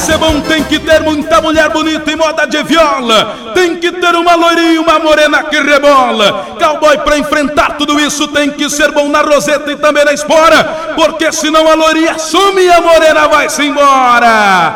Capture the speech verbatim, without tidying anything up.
ser bom tem que ter muita mulher bonita e moda de viola. Tem que ter uma loirinha, uma morena que rebola. Cowboy, pra enfrentar tudo isso, tem que ser bom na roseta e também na espora, porque senão a loirinha some e a morena vai-se embora.